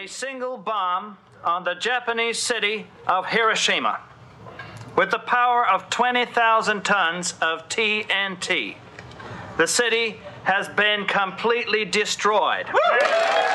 a single bomb on the Japanese city of Hiroshima with the power of 20,000 tons of TNT. The city has been completely destroyed.